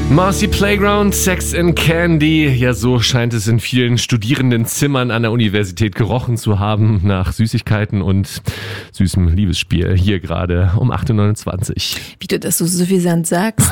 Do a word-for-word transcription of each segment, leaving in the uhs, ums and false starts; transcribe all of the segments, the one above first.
Marcy Playground, Sex and Candy. Ja, so scheint es in vielen Studierendenzimmern an der Universität gerochen zu haben nach Süßigkeiten und süßem Liebesspiel. Hier gerade um acht Uhr neunundzwanzig. Wie du das so suffisant sagst.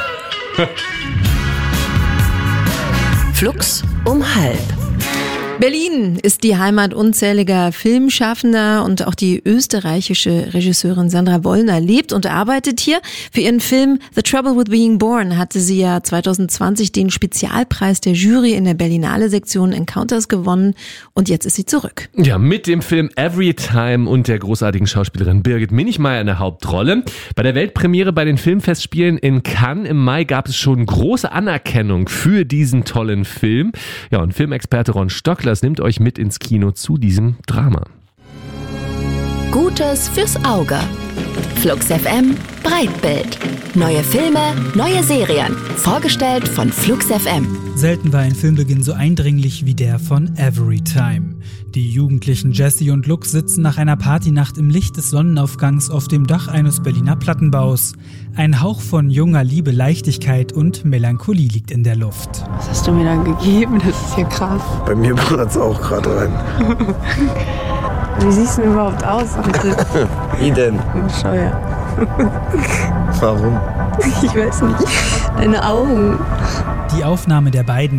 Flux um halb. Berlin ist die Heimat unzähliger Filmschaffender und auch die österreichische Regisseurin Sandra Wollner lebt und arbeitet hier. Für ihren Film The Trouble with Being Born hatte sie ja zwanzig zwanzig den Spezialpreis der Jury in der Berlinale Sektion Encounters gewonnen und jetzt ist sie zurück. Ja, mit dem Film Every Time und der großartigen Schauspielerin Birgit Minichmayr in der Hauptrolle. Bei der Weltpremiere bei den Filmfestspielen in Cannes im Mai gab es schon große Anerkennung für diesen tollen Film. Ja, und Filmexperte Ron Stockler nimmt euch mit ins Kino zu diesem Drama. Gutes fürs Auge. Flux F M Breitbild. Neue Filme, neue Serien. Vorgestellt von Flux F M. Selten war ein Filmbeginn so eindringlich wie der von Every Time. Die jugendlichen Jesse und Luke sitzen nach einer Partynacht im Licht des Sonnenaufgangs auf dem Dach eines Berliner Plattenbaus. Ein Hauch von junger Liebe, Leichtigkeit und Melancholie liegt in der Luft. Was hast du mir dann gegeben? Das ist ja krass. Bei mir brennt es auch gerade rein. Wie siehst du denn überhaupt aus? Wie denn? Bescheuert. Warum? Ich weiß nicht. Deine Augen. Die Aufnahme der beiden